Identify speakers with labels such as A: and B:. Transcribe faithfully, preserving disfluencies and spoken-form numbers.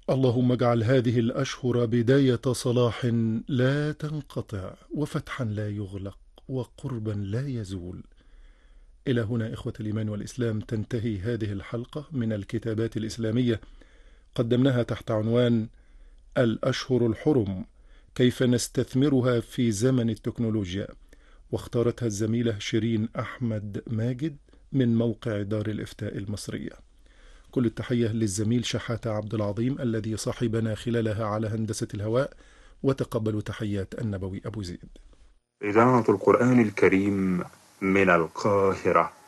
A: اللهم اجعل هذه الأشهر بداية صلاح لا تنقطع، وفتحا لا يغلق، وقربا لا يزول. إلى هنا إخوة الإيمان والإسلام تنتهي هذه الحلقة من الكتابات الإسلامية، قدمناها تحت عنوان الأشهر الحرم، كيف نستثمرها في زمن التكنولوجيا، واختارتها الزميلة شيرين أحمد ماجد من موقع دار الإفتاء المصرية. كل التحية للزميل شحاتة عبد العظيم الذي صاحبنا خلالها على هندسة الهواء، وتقبلوا تحيات النبوي أبو زيد.
B: إذاعة القرآن الكريم من القاهرة.